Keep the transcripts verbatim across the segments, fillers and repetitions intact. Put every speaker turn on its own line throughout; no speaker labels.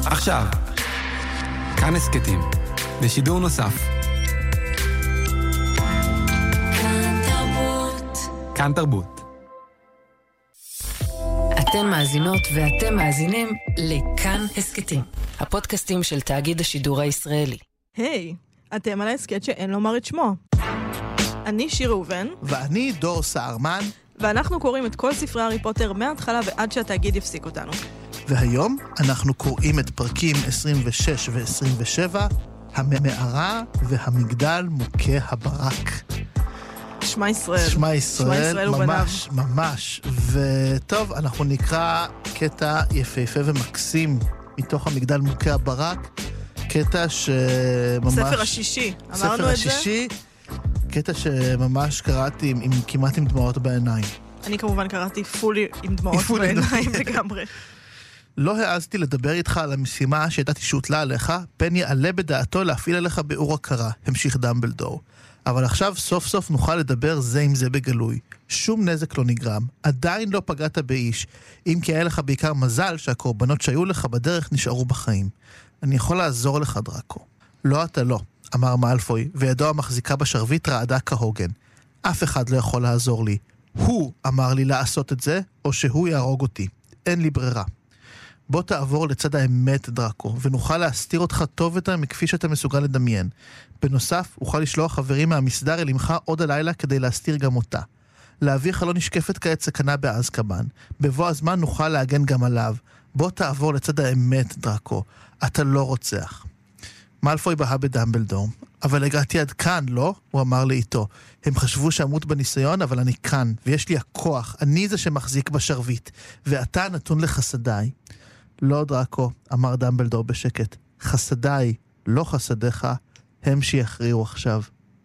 עכשיו, כאן הסקטים, בשידור נוסף. כאן תרבות. כאן תרבות.
אתן מאזינות ואתם מאזינים לכאן הסקטים, הפודקאסטים של תאגיד השידור הישראלי.
היי, hey, אתם על ההסקט שאין לומר את שמו. אני שיר ראובן.
ואני דור סערמן.
ואנחנו קוראים את כל ספרי הארי פוטר מההתחלה ועד שהתאגיד יפסיק אותנו.
והיום אנחנו קוראים את פרקים עשרים ושש ו-עשרים ושבע, המערה והמגדל מוכה הברק.
שמע ישראל.
שמע ישראל,
שמע ישראל
ממש,
ובניו.
ממש. וטוב, אנחנו נקרא קטע יפהפה ומקסים מתוך המגדל מוכה הברק, קטע שממש...
ספר השישי, אמרנו את זה?
ספר השישי, קטע שממש קראתי עם, עם, כמעט עם דמעות בעיניים.
אני כמובן קראתי פולי עם דמעות בעיניים לגמרי.
לא העזתי לדבר איתך על המשימה שידעתי שהוטלה עליך, פן יעלה בדעתו להפעיל עליך באור הכרה, המשיך דמבלדור. אבל עכשיו סוף סוף נוכל לדבר זה עם זה בגלוי. שום נזק לא נגרם, עדיין לא פגעת באיש, אם כי היה לך בעיקר מזל שהקורבנות שהיו לך בדרך נשארו בחיים. אני יכול לעזור לך, דרקו. לא אתה לא, אמר מאלפוי, וידו המחזיקה בשרביט רעדה כהוגן. אף אחד לא יכול לעזור לי. הוא אמר לי לעשות את זה, או שהוא יהרוג אותי. אין לי ברירה. בוא תעבור לצד האמת, דרקו, ונוכל להסתיר אותך טוב יותר מכפי שאתה מסוגל לדמיין. בנוסף, אוכל לשלוח חברים מהמסדר אל עמך עוד הלילה כדי להסתיר גם אותה. לאביך לא נשקפת כעת סכנה באזקבאן. בבוא הזמן נוכל להגן גם עליו. בוא תעבור לצד האמת, דרקו. אתה לא רוצח. מאלפוי בהה בדמבלדור. אבל הגעתי עד כאן, לא? הוא אמר לאיתו. הם חשבו שאמות בניסיון, אבל אני כאן, ויש לי הכוח. אני זה שמחזיק בשרביט, ואתה נתון לחסדיי. לא, דרקו, אמר דמבלדור בשקט. חסדיי, לא חסדיך, הם שיכריעו עכשיו.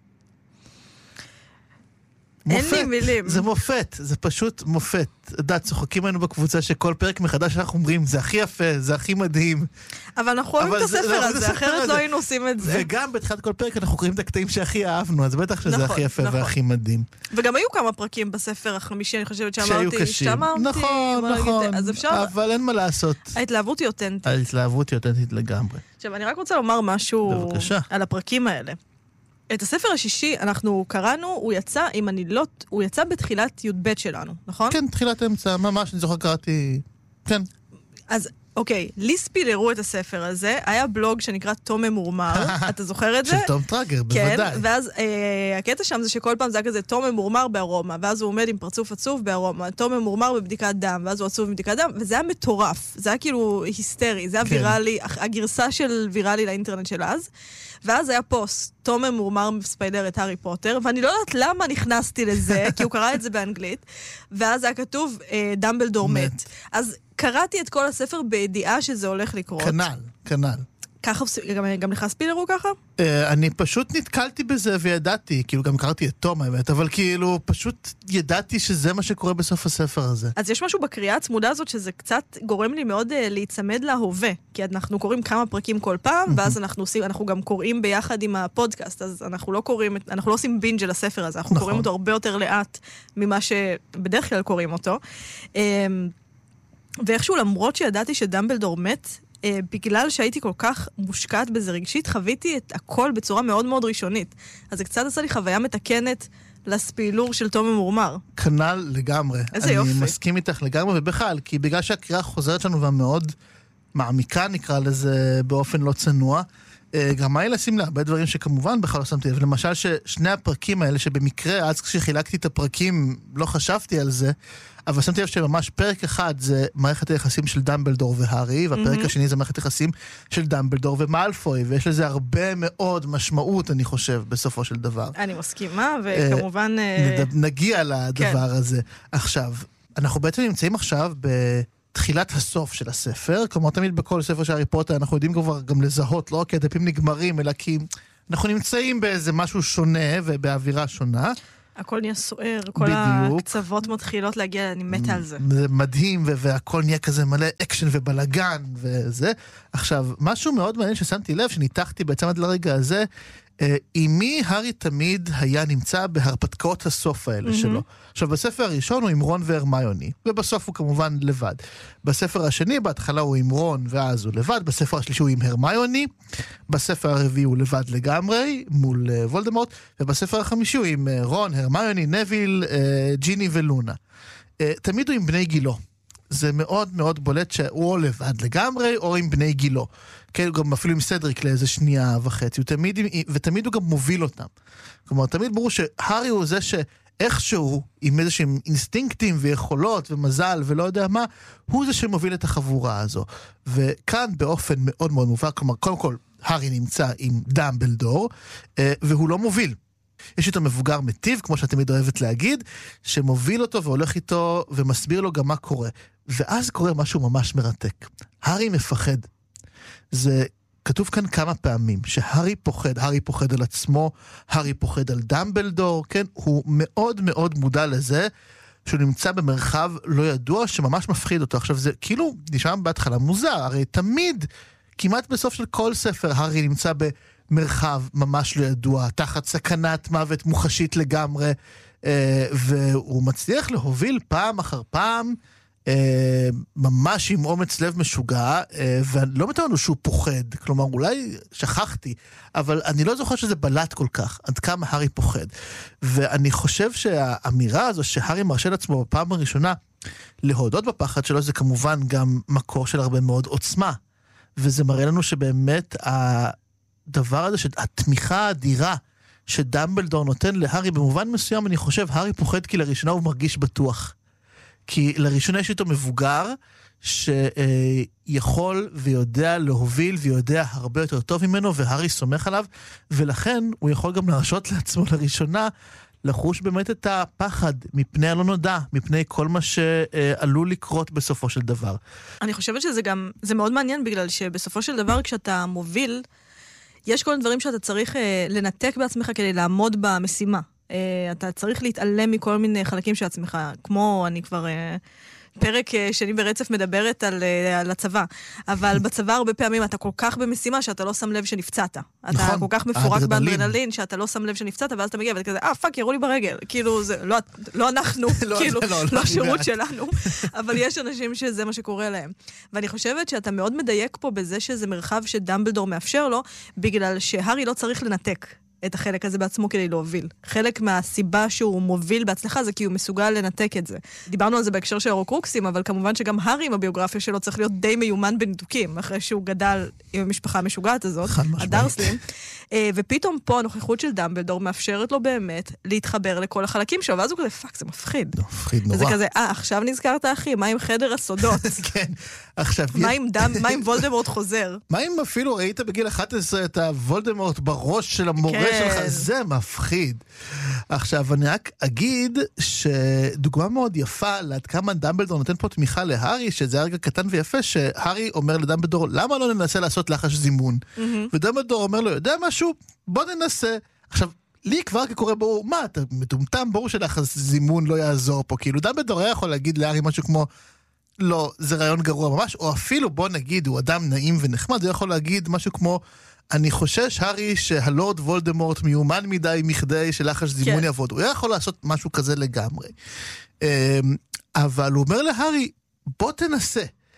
אין
מופת,
לי מילים.
זה מופת, זה פשוט מופת. דעת, צוחקים לנו בקבוצה שכל פרק מחדש אנחנו אומרים, זה הכי יפה, זה הכי מדהים.
אבל אנחנו אוהבים את הספר הזה, אחרת לא היינו עושים את זה.
וגם בתחילת כל פרק אנחנו קוראים את הקטעים שהכי אהבנו, אז בטח שזה הכי יפה והכי מדהים.
וגם היו כמה פרקים בספר החמישי, אני חושבת שאמרתי, שאמרתי,
נכון, נכון, אבל אין מה לעשות.
ההתלהבות היא אותנטית.
ההתלהבות היא אותנטית לגמרי.
עכשיו, אני רק רוצה לומר משהו על הפרקים האלה. את הספר השישי אנחנו קראנו, הוא יצא, אם אני לא, הוא יצא בתחילת י"ב שלנו, נכון?
כן, תחילת אמצע, ממש, אני זוכר קראתי, כן.
אז, אוקיי, לי ספילרו את הספר הזה, היה בלוג שנקרא תום ממורמר, אתה זוכר את זה?
של תום טראגר, בוודאי.
כן, ואז אה, הקטע שם זה שכל פעם זה היה כזה תום ממורמר בארומה, ואז הוא עומד עם פרצוף עצוב בארומה, תום ממורמר בבדיקת דם, ואז הוא עצוב בבדיקת דם, וזה היה מטורף, זה היה כאילו היסטרי, זה היה כן. ויראלי, הגרסה של ויראלי לאינטרנט של אז, ואז היה פוסט, תום ממורמר מספיילר את הארי פוטר, ואני לא יודעת למה נכנסתי לזה, כי הוא קרא את זה באנגלית, ואז היה כתוב, אה, דמבלדור מת. אז קראתי את כל הספר בידיעה שזה הולך לקרות.
כנל, כנל.
ככה, גם, גם לך ספילרו ככה?
Uh, אני פשוט נתקלתי בזה וידעתי, כאילו גם קראתי את תום האמת, אבל כאילו פשוט ידעתי שזה מה שקורה בסוף הספר הזה.
אז יש משהו בקריאה הצמודה הזאת שזה קצת גורם לי מאוד uh, להיצמד להווה, כי אנחנו קוראים כמה פרקים כל פעם, mm-hmm. ואז אנחנו עושים, אנחנו גם קוראים ביחד עם הפודקאסט, אז אנחנו לא קוראים, אנחנו לא עושים בינג' על הספר הזה, אנחנו נכון. קוראים אותו הרבה יותר לאט ממה שבדרך כלל קוראים אותו. Um, ואיכשהו למרות שידעתי שדמבלדור מת, אה, בגלל שהייתי כל כך מושקעת בזה רגשית, חוויתי את הכל בצורה מאוד מאוד ראשונית. אז זה קצת עשה לי חוויה מתקנת לספילור של תום ממורמר.
כנל לגמרי.
איזה יופי.
אני מסכים איתך לגמרי, ובכלל, כי בגלל שהקריאה חוזרת לנו והמאוד מעמיקה נקרא לזה באופן לא צנוע, גם היה לשים לה הרבה דברים שכמובן בכלל לא שמתי לב. למשל ששני הפרקים האלה, שבמקרה, אז כשחילקתי את הפרקים, לא חשבתי על זה, אבל שמתי לב שממש פרק אחד זה מערכת היחסים של דמבלדור והארי, והפרק mm-hmm. השני זה מערכת היחסים של דמבלדור ומאלפוי, ויש לזה הרבה מאוד משמעות, אני חושב, בסופו של דבר.
אני מסכימה, וכמובן...
נד... נגיע לדבר כן. הזה. עכשיו, אנחנו בעצם נמצאים עכשיו ב... תחילת הסוף של הספר, כמו תמיד בכל ספר של הארי פוטר, אנחנו יודעים כבר גם לזהות, לא רק כי הדפים נגמרים, אלא כי אנחנו נמצאים באיזה משהו שונה ובאווירה שונה.
הכל נהיה סוער, כל
בדיוק.
הקצוות מתחילות להגיע, אני מתה על זה.
זה מדהים, והכל נהיה כזה מלא אקשן ובלגן וזה. עכשיו, משהו מאוד מעניין ששמתי לב, שניתחתי בעצם עד לרגע הזה, עם מי הארי תמיד היה נמצא בהרפתקאות הסוף האלה mm-hmm. שלו. עכשיו, בספר הראשון הוא עם רון והרמיוני, ובסוף הוא כמובן לבד. בספר השני, בהתחלה הוא עם רון, ואז הוא לבד. בספר השלישי הוא עם הרמיוני. בספר הרביעי הוא לבד לגמרי, מול uh, וולדמורט. ובספר החמישי הוא עם uh, רון, הרמיוני, נביל, uh, ג'יני ולונה. Uh, תמיד הוא עם בני גילו. זה מאוד מאוד בולט שהוא או לבד לגמרי, או עם בני גילו. כן, גם אפילו עם סדריק לאיזה שנייה וחצי, תמיד, ותמיד הוא גם מוביל אותם. כלומר, תמיד ברור שהארי הוא זה שאיכשהו, עם איזשהם אינסטינקטים ויכולות ומזל ולא יודע מה, הוא זה שמוביל את החבורה הזו. וכאן באופן מאוד מאוד מובן, כלומר, קודם כל, הארי נמצא עם דמבלדור, והוא לא מוביל. יש איתו מבוגר מטיב, כמו שאת תמיד אוהבת להגיד, שמוביל אותו והולך איתו ומסביר לו גם מה קורה. ואז קורה משהו ממש מרתק. הארי מפחד. זה כתוב כאן כמה פעמים, שהארי פוחד, הארי פוחד על עצמו, הארי פוחד על דמבלדור, כן? הוא מאוד מאוד מודע לזה, שהוא נמצא במרחב לא ידוע, שממש מפחיד אותו. עכשיו זה כאילו נשמע בהתחלה מוזר, הרי תמיד, כמעט בסוף של כל ספר, הארי נמצא במרחב ממש לא ידוע, תחת סכנת מוות מוחשית לגמרי, והוא מצליח להוביל פעם אחר פעם, ממש עם אומץ לב משוגע, ולא מתאמנו שהוא פוחד, כלומר אולי שכחתי, אבל אני לא זוכר שזה בלט כל כך, עד כמה הארי פוחד. ואני חושב שהאמירה הזו שהארי מרשה לעצמו בפעם הראשונה להודות בפחד שלו, זה כמובן גם מקור של הרבה מאוד עוצמה, וזה מראה לנו שבאמת הדבר הזה, התמיכה האדירה שדמבלדור נותן להארי, במובן מסוים אני חושב, הארי פוחד כי לראשונה הוא מרגיש בטוח. כי לראשונה יש איתו מבוגר שיכול ויודע להוביל ויודע הרבה יותר טוב ממנו, והארי סומך עליו, ולכן הוא יכול גם להרשות לעצמו לראשונה לחוש באמת את הפחד מפני הלא נודע, מפני כל מה שעלול לקרות בסופו של דבר.
אני חושבת שזה גם, זה מאוד מעניין בגלל שבסופו של דבר כשאתה מוביל, יש כל דברים שאתה צריך לנתק בעצמך כדי לעמוד במשימה. אתה צריך להתעלם מכל מיני חלקים של עצמך, כמו אני כבר פרק שני ברצף מדברת על, על הצבא, אבל בצבא הרבה פעמים אתה כל כך במשימה שאתה לא שם לב שנפצעת. אתה נכון, כל כך מפורק באדרנלין שאתה לא שם לב שנפצעת, ואז אתה מגיע ואתה כזה, אה, פאק, יראו לי ברגל. כאילו, זה, לא, לא אנחנו, כאילו, לא השירות שלנו, אבל יש אנשים שזה מה שקורה להם. ואני חושבת שאתה מאוד מדייק פה בזה שזה מרחב שדמבלדור מאפשר לו, בגלל שהארי לא צריך לנתק את החלק הזה בעצמו כדי להוביל. חלק מהסיבה שהוא מוביל בהצלחה זה כי הוא מסוגל לנתק את זה. דיברנו על זה בהקשר של הרוקרוקסים, אבל כמובן שגם הארי עם הביוגרפיה שלו צריך להיות די מיומן בניתוקים, אחרי שהוא גדל עם המשפחה המשוגעת הזאת, הדרסלים. ופתאום פה הנוכחות של דמבלדור מאפשרת לו באמת להתחבר לכל החלקים שלו, ואז הוא כזה, פאק, זה מפחיד.
מפחיד נורא.
וזה כזה, אה, עכשיו נזכרת אחי, מה עם חדר הסודות?
כן, עכשיו...
מה עם דם, מה עם וולדמורט חוזר?
מה אם אפילו ראית בגיל אחת עשרה את הוולדמורט בראש של המורה שלך? זה מפחיד. עכשיו, אני רק אגיד שדוגמה מאוד יפה לעד כמה דמבלדור נותן פה תמיכה להארי, שזה הרגע קטן ויפה, שהארי אומר לדמבלדור, למה לא ננסה לעשות לחש זימון? ודמבלדור אומר לו, יודע משהו? בוא ננסה. עכשיו, לי כבר כקורא ברור, מה, אתה מטומטם, ברור שלחש זימון לא יעזור פה. כאילו, דמבלדור היה יכול להגיד להארי משהו כמו, לא, זה רעיון גרוע ממש, או אפילו, בוא נגיד, הוא אדם נעים ונחמד, הוא יכול להגיד משהו כמו, אני חושש, הארי, שהלורד וולדמורט מיומן מדי מכדי שלחש זימון כן. יעבוד. הוא יכול לעשות משהו כזה לגמרי. אבל הוא אומר להארי, בוא תנסה.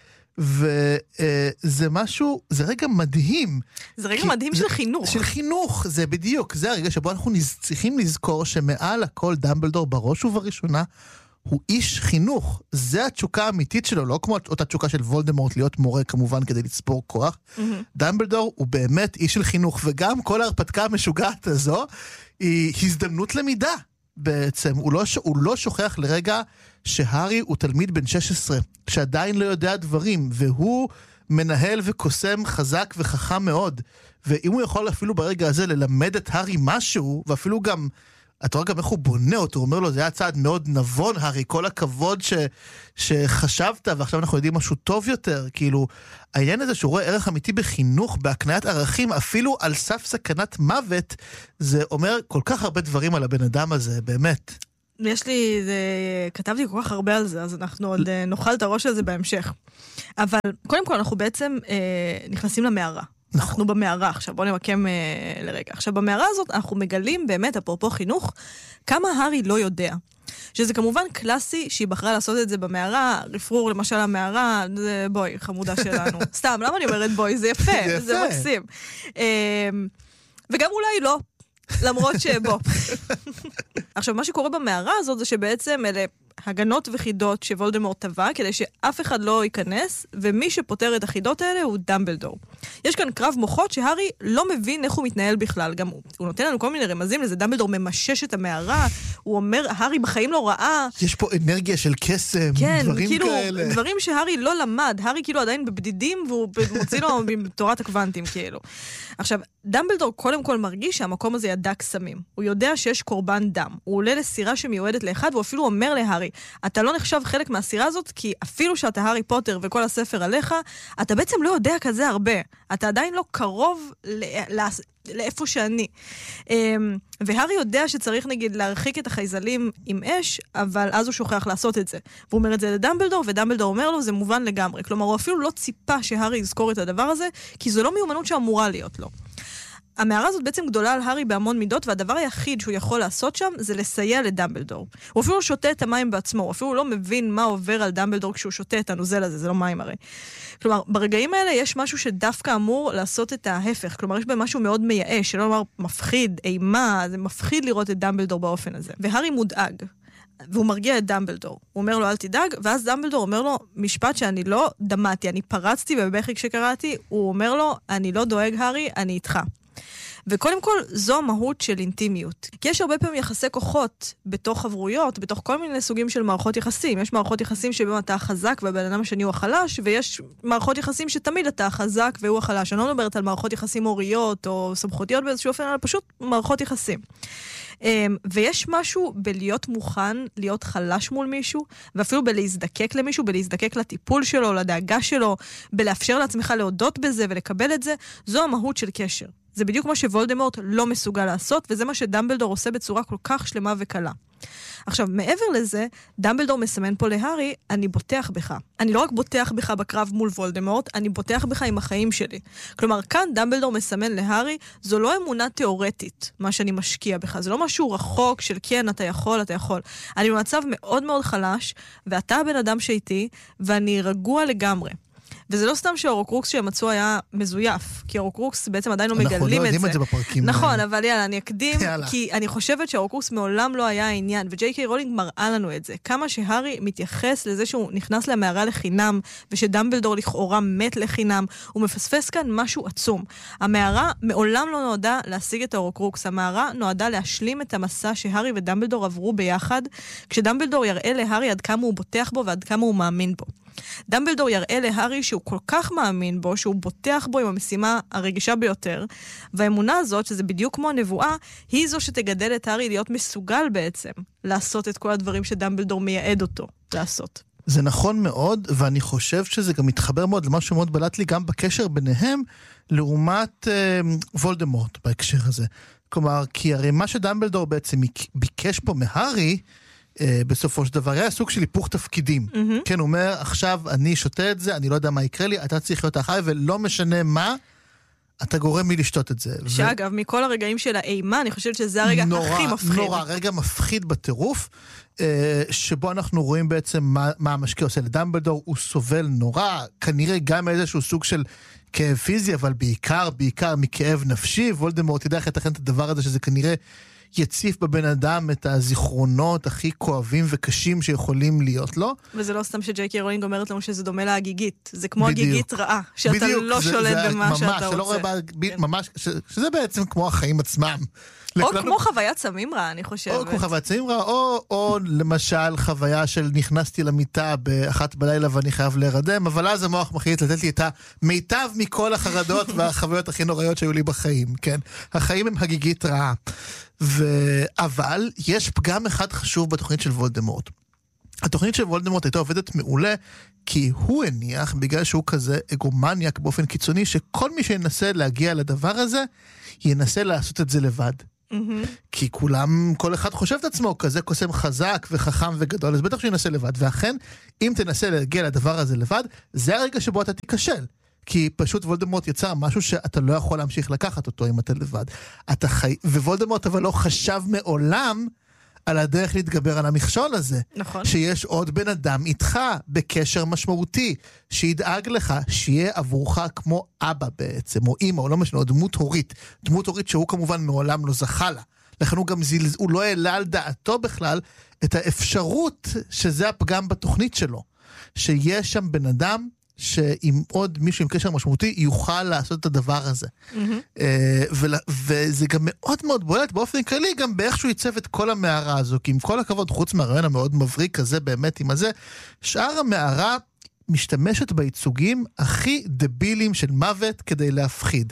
וזה משהו, זה רגע מדהים.
זה רגע מדהים של חינוך.
של חינוך, זה בדיוק. זה הרגע שבו אנחנו צריכים לזכור שמעל הכל דמבלדור בראש ובראשונה, הוא איש חינוך. זה התשוקה האמיתית שלו, לא כמו אותה תשוקה של וולדמורט להיות מורה כמובן כדי לצבור כוח. Mm-hmm. דמבלדור הוא באמת איש של חינוך, וגם כל ההרפתקה המשוגעת הזו היא הזדמנות למידה בעצם. הוא לא, הוא לא שוכח לרגע שהארי הוא תלמיד בן שש עשרה, שעדיין לא יודע דברים, והוא מנהל וקוסם חזק וחכם מאוד. ואם הוא יכול אפילו ברגע הזה ללמד את הארי משהו, ואפילו גם... אתה רואה גם איך הוא בונה אותו, הוא אומר לו, זה היה צעד מאוד נבון, הארי, כל הכבוד ש, שחשבת, ועכשיו אנחנו יודעים משהו טוב יותר, כאילו, העניין הזה שהוא רואה ערך אמיתי בחינוך, בהקניית ערכים, אפילו על סף סכנת מוות, זה אומר כל כך הרבה דברים על הבן אדם הזה, באמת.
יש לי, זה, כתבתי כל כך הרבה על זה, אז אנחנו עוד נאכל את הראש על זה בהמשך. אבל קודם כל אנחנו בעצם אה, נכנסים למערה. אנחנו במערה עכשיו, בואו נמקם אה, לרגע. עכשיו, במערה הזאת אנחנו מגלים באמת, אפרופו חינוך, כמה הארי לא יודע. שזה כמובן קלאסי שהיא בחרה לעשות את זה במערה, רפרור למשל המערה, זה בואי, חמודה שלנו. סתם, למה אני אומרת בואי? זה יפה, זה, זה מקסים. אה, וגם אולי לא, למרות שבוא. עכשיו, מה שקורה במערה הזאת זה שבעצם אלה הגנות וחידות שוולדמורט טבע, כדי שאף אחד לא ייכנס, ומי שפותר את החידות האלה הוא דמבלדור. יש כאן קרב מוחות שהארי לא מבין איך הוא מתנהל בכלל. גם הוא, הוא נותן לנו כל מיני רמזים לזה, דמבלדור ממשש את המערה, הוא אומר, הארי בחיים לא ראה.
יש פה אנרגיה של קסם,
כן,
דברים
כאילו,
כאלה.
דברים שהארי לא למד, הארי כאילו עדיין בבדידים, והוא מוציא לו בתורת הקוונטים, כאילו. עכשיו, דמבלדור קודם כל מרגיש שהמקום הזה ידע קסמים. הוא יודע שיש קורבן דם. הוא עולה לסירה שמיועדת לאחד, והוא אפילו אומר להארי, אתה לא נחשב חלק מהסירה הזאת, כי אפילו שאתה הארי פוטר וכל הספר עליך, אתה בעצם לא יודע כזה הרבה. אתה עדיין לא קרוב ל- ל- לאיפה שאני. והארי יודע שצריך נגיד להרחיק את החייזלים עם אש, אבל אז הוא שוכח לעשות את זה. והוא אומר את זה לדמבלדור, ודמבלדור אומר לו, זה מובן לגמרי. כלומר, הוא אפילו לא ציפה שהארי יזכור את הדבר הזה, כי זו לא מיומנות שאמורה להיות לו. המערה הזאת בעצם גדולה על הארי בהמון מידות, והדבר היחיד שהוא יכול לעשות שם זה לסייע לדמבלדור. הוא אפילו שותה את המים בעצמו, הוא אפילו לא מבין מה עובר על דמבלדור כשהוא שותה את הנוזל הזה, זה לא מים הרי. כלומר, ברגעים האלה יש משהו שדווקא אמור לעשות את ההפך, כלומר, יש בהם משהו מאוד מייאש, שלא אומר מפחיד, אימה, זה מפחיד לראות את דמבלדור באופן הזה. והארי מודאג. והוא מרגיע את דמבלדור. הוא אומר לו, אל תדאג, ואז דמבלדור אומר לו, משפט שאני לא דמעתי, אני פרצתי בבכי כשקראתי, הוא אומר לו, אני לא דואג, הארי, אני איתך. וקודם כל, זו המהות של אינטימיות. כי יש הרבה פעמים יחסי כוחות בתוך חברויות, בתוך כל מיני סוגים של מערכות יחסים. יש מערכות יחסים שבהם אתה החזק והבן אדם השני הוא החלש, ויש מערכות יחסים שתמיד אתה החזק והוא החלש. אני לא מדברת על מערכות יחסים הוריות או סמכותיות באיזשהו אופן, אלא פשוט מערכות יחסים. ויש משהו בלהיות מוכן, להיות חלש מול מישהו, ואפילו בלהזדקק למישהו, בלהזדקק לטיפול שלו, לדאגה שלו, בלאפשר לעצמך להודות בזה ולקבל את זה, זו המהות של קשר. זה בדיוק מה שוולדמורט לא מסוגל לעשות, וזה מה שדמבלדור עושה בצורה כל כך שלמה וקלה. עכשיו, מעבר לזה, דמבלדור מסמן פה להארי, אני בוטח בך. אני לא רק בוטח בך בקרב מול וולדמורט, אני בוטח בך עם החיים שלי. כלומר, כאן דמבלדור מסמן להארי, זו לא אמונה תיאורטית, מה שאני משקיע בך. זה לא משהו רחוק של כן, אתה יכול, אתה יכול. אני במצב מאוד מאוד חלש, ואתה הבן אדם שאיתי, ואני רגוע לגמרי. וזה לא סתם שהאורוקרוקס שהם מצאו היה מזויף, כי האורוקרוקס בעצם עדיין לא מגלים את זה.
אנחנו לא יודעים את זה בפרקים.
נכון, אבל יאללה, אני אקדים, כי אני חושבת שהאורוקרוקס מעולם לא היה העניין, וג'יי קיי רולינג מראה לנו את זה. כמה שהארי מתייחס לזה שהוא נכנס למערה לחינם, ושדמבלדור לכאורה מת לחינם, הוא מפספס כאן משהו עצום. המערה מעולם לא נועדה להשיג את האורוקרוקס, המערה נועדה להשלים את המסע שהארי ודמבלדור עברו ביחד, כשדמבלדור יראה להארי עד כמה הוא בוטח בו ועד כמה הוא מאמין בו. דמבלדור יראה להארי שהוא כל כך מאמין בו, שהוא בוטח בו עם המשימה הרגישה ביותר, והאמונה הזאת, שזה בדיוק כמו הנבואה, היא זו שתגדל את הארי להיות מסוגל בעצם לעשות את כל הדברים שדמבלדור מייעד אותו לעשות.
זה נכון מאוד, ואני חושב שזה גם מתחבר מאוד למה שמאוד בלט לי גם בקשר ביניהם, לעומת אה, וולדמורט בהקשר הזה. כלומר, כי הרי מה שדמבלדור בעצם ביקש פה מהארי, Uh, בסופו של דבר, היה סוג של היפוך תפקידים. Mm-hmm. כן, הוא אומר, עכשיו אני שותה את זה, אני לא יודע מה יקרה לי, אתה צריך להיות החי, ולא משנה מה, אתה גורם לי לשתות את זה.
שאגב, ו... מכל הרגעים של האימה, אני חושבת שזה הרגע נורא, הכי מפחיד.
נורא, רגע מפחיד בטירוף, uh, שבו אנחנו רואים בעצם מה, מה המשקיע עושה לדמבלדור, הוא סובל נורא, כנראה גם איזשהו סוג של כאב פיזי, אבל בעיקר, בעיקר מכאב נפשי, וולדמורט ידע איך לתכן את הדבר הזה, שזה כנראה יציף בבן אדם את הזיכרונות הכי כואבים וקשים שיכולים להיות לו.
וזה לא סתם שג'יי קיי רולינג אומרת לנו שזה דומה להגיגית. זה כמו הגיגית רעה, שאתה בדיוק, לא זה, שולט זה במה ממש, שאתה רוצה. רואה,
כן. ממש, ש, שזה בעצם כמו החיים עצמם.
או
לכולנו,
כמו חוויית סמים רע, אני חושבת.
או כמו חוויית סמים רע, או, או למשל חוויה של נכנסתי למיטה באחת בלילה ואני חייב להירדם, אבל אז המוח מחליט לתת לי את המיטב מכל החרדות והחוויות הכי נוראיות שהיו לי בחיים, כן? החיים הם הגיגית רעה. ו... אבל יש פגם אחד חשוב בתוכנית של וולדמורט. התוכנית של וולדמורט הייתה עובדת מעולה, כי הוא הניח, בגלל שהוא כזה אגומניאק באופן קיצוני, שכל מי שינסה להגיע לדבר הזה, ינסה לעשות את זה לבד. Mm-hmm. כי כולם, כל אחד חושב את עצמו כזה קוסם חזק וחכם וגדול, אז בטח שינסה לבד. ואכן, אם תנסה להגיע לדבר הזה לבד, זה הרגע שבו אתה תיכשל. כי פשוט וולדמורט יצר משהו שאתה לא יכול להמשיך לקחת אותו אם אתה לבד. אתה חי... ווולדמורט אבל לא חשב מעולם על הדרך להתגבר על המכשול הזה.
נכון.
שיש עוד בן אדם איתך בקשר משמעותי, שידאג לך, שיהיה עבורך כמו אבא בעצם, או אמא, או לא משנה, או דמות הורית. דמות הורית שהוא כמובן מעולם לא זכה לה. לכן הוא גם זיל... הוא לא העלה על דעתו בכלל את האפשרות שזה הפגם בתוכנית שלו. שיש שם בן אדם שעם עוד מישהו עם קשר משמעותי יוכל לעשות את הדבר הזה. Mm-hmm. וזה גם מאוד מאוד בולט באופן כללי, גם באיך שהוא ייצב את כל המערה הזו, כי עם כל הכבוד, חוץ מהרעיון המאוד מבריק הזה, באמת עם הזה, שאר המערה משתמשת בייצוגים הכי דבילים של מוות כדי להפחיד.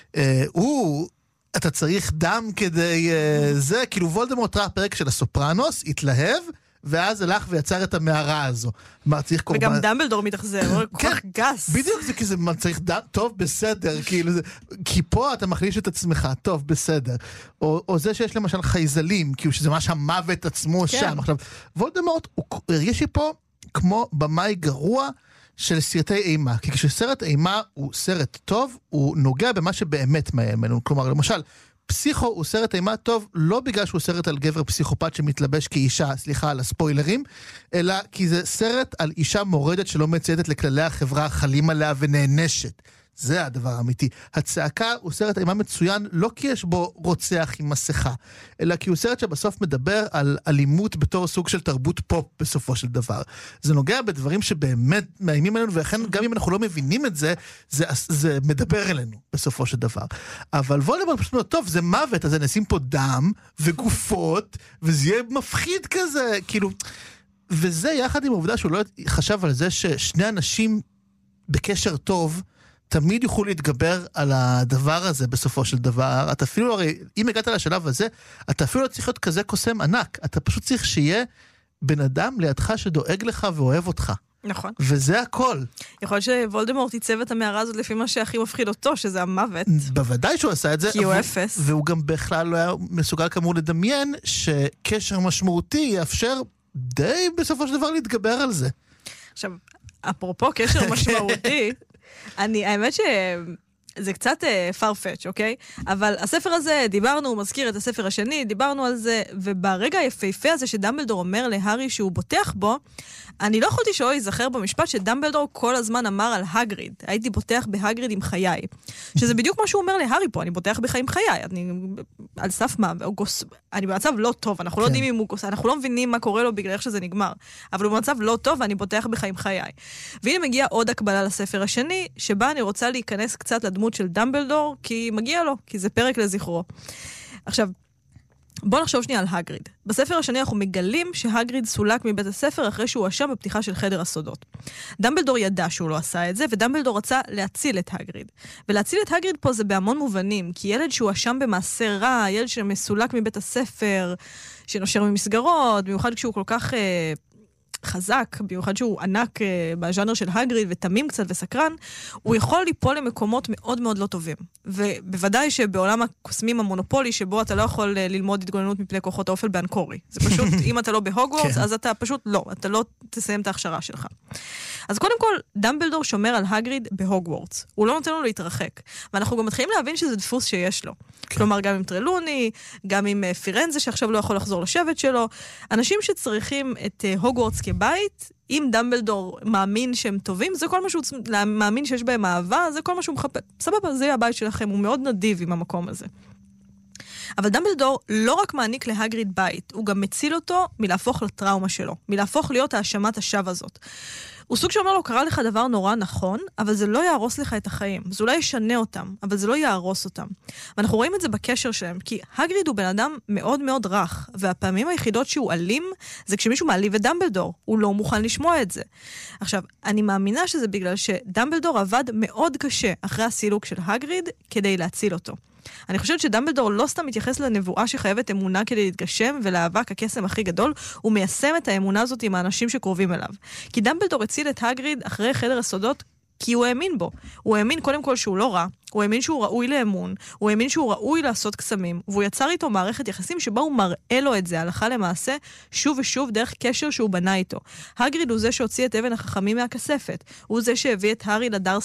הוא... אתה צריך דם כדי uh, זה, כאילו וולדמורט ראה פרק של הסופרנוס, התלהב, ואז הלך ויצר את המערה הזו. מה, צריך קורבן...
וגם דמבלדור מתאכזר, הוא כל כך גס.
בדיוק זה, כי זה צריך דם, טוב, בסדר, כאילו זה, כי פה אתה מחליש את עצמך, טוב, בסדר. או, או זה שיש למשל חייזלים, כאילו שזה ממש המוות עצמו כן. שם. עכשיו, וולדמורט, הוא הרגיש לי פה כמו במאי גרוע, של סרטי אימה, כי כשסרט אימה הוא סרט טוב, הוא נוגע במה שבאמת מאמנו. כלומר, למשל, פסיכו הוא סרט אימה טוב, לא בגלל שהוא סרט על גבר פסיכופת שמתלבש כאישה, סליחה על הספוילרים, אלא כי זה סרט על אישה מורדת שלא מצייתת לכללי החברה, חלים עליה ונענשת. זה הדבר האמיתי. הצעקה הוא סרט אימה מצוין, לא כי יש בו רוצח עם מסכה, אלא כי הוא סרט שבסוף מדבר על אלימות בתור סוג של תרבות פופ בסופו של דבר. זה נוגע בדברים שבאמת מאיימים עלינו, ולכן גם אם אנחנו לא מבינים את זה, זה, זה מדבר אלינו בסופו של דבר. אבל וולדמורט פשוט אומר, טוב, זה מוות, אז נשים פה דם וגופות, וזה יהיה מפחיד כזה, כאילו... וזה יחד עם העובדה שהוא לא חשב על זה ששני אנשים בקשר טוב, תמיד יוכלו להתגבר על הדבר הזה בסופו של דבר. אתה אפילו, הרי, אם הגעת לשלב הזה, אתה אפילו לא צריך להיות כזה קוסם ענק. אתה פשוט צריך שיהיה בן אדם לידך שדואג לך ואוהב אותך.
נכון.
וזה הכל.
יכול להיות שוולדמורט ייצב את המערה הזאת לפי מה שהכי מפחיד אותו, שזה המוות.
בוודאי שהוא עשה את זה.
כי הוא אפס.
והוא גם בכלל לא היה מסוגל כאמור לדמיין שקשר משמעותי יאפשר די בסופו של דבר להתגבר על זה.
עכשיו, אפרופו קשר משמעותי, אני, האמת שזה קצת farfetch, אוקיי? אבל הספר הזה, דיברנו, הוא מזכיר את הספר השני, דיברנו על זה, וברגע היפהפה הזה שדמבלדור אומר להרי שהוא בוטח בו, אני לא יכולתי שלא להיזכר במשפט שדמבלדור כל הזמן אמר על הגריד. הייתי בוטח בהגריד עם חיי. שזה בדיוק מה שהוא אומר להרי פה, אני בוטח בך עם חיי. אני על סף מה, גוס... אני במצב לא טוב, אנחנו לא יודעים אם הוא גוס... אנחנו לא מבינים מה קורה לו בגלל איך שזה נגמר. אבל הוא במצב לא טוב ואני בוטח בך עם חיי. והנה מגיעה עוד הקבלה לספר השני, שבה אני רוצה להיכנס קצת לדמות של דמבלדור, כי מגיע לו, כי זה פרק לזכרו. עכשיו, בוא נחשוב שנייה על הגריד. בספר השני אנחנו מגלים שהגריד סולק מבית הספר אחרי שהוא אשם בפתיחה של חדר הסודות. דמבלדור ידע שהוא לא עשה את זה, ודמבלדור רצה להציל את הגריד. ולהציל את הגריד פה זה בהמון מובנים, כי ילד שהוא אשם במעשה רע, ילד שמסולק מבית הספר, שנושר ממסגרות, במיוחד כשהוא כל כך... אה, חזק, במיוחד שהוא ענק uh, בז'אנר של הגריד ותמים קצת וסקרן, הוא יכול ליפול למקומות מאוד מאוד לא טובים. ובוודאי שבעולם הקוסמים המונופולי, שבו אתה לא יכול uh, ללמוד התגוננות מפני כוחות האופל באנקורי. זה פשוט, אם אתה לא בהוגוורטס, אז אתה פשוט לא, אתה לא תסיים את ההכשרה שלך. אז קודם כל, דמבלדור שומר על הגריד בהוגוורטס. הוא לא נותן לו להתרחק. ואנחנו גם מתחילים להבין שזה דפוס שיש לו. כלומר, גם עם טרלוני, גם עם uh, פירנזה שעכשיו לא יכול לחזור לשבט שלו. אנשים שצריכים את uh, הוגוורטס כבית, אם דמבלדור מאמין שהם טובים, זה כל מה שהוא מאמין שיש בהם אהבה, זה כל מה שהוא מחפש. סבבה, זה יהיה הבית שלכם, הוא מאוד נדיב עם המקום הזה. אבל דמבלדור לא רק מעניק להגריד בית, הוא גם מציל אותו מלהפוך לטראומה שלו, מלהפוך להיות האשמת השווא הזאת. הוא סוג שאומר לו, קרה לך דבר נורא נכון, אבל זה לא יהרוס לך את החיים. זה אולי ישנה אותם, אבל זה לא יהרוס אותם. ואנחנו רואים את זה בקשר שלהם, כי הגריד הוא בן אדם מאוד מאוד רך, והפעמים היחידות שהוא אלים, זה כשמישהו מעליב את דמבלדור. הוא לא מוכן לשמוע את זה. עכשיו, אני מאמינה שזה בגלל שדמבלדור עבד מאוד קשה אחרי הסילוק של הגריד, כדי להציל אותו. אני חושבת שדמבלדור לא סתם מתייחס לנבואה שחייבת אמונה כדי להתגשם, ולאבק הקסם הכי גדול, הוא מיישם את האמונה הזאת עם האנשים שקרובים אליו. כי דמבלדור הציל את הגריד אחרי חדר הסודות, כי הוא האמין בו. הוא האמין קודם כל שהוא לא רע, הוא האמין שהוא ראוי לאמון, הוא האמין שהוא ראוי לעשות קסמים, והוא יצר איתו מערכת יחסים שבה הוא מראה לו את זה, הלכה למעשה, שוב ושוב דרך קשר שהוא בנה איתו. הגריד הוא זה שהוציא את אבן החכמים מהכספת, הוא זה שהביא את הארי לדארסלים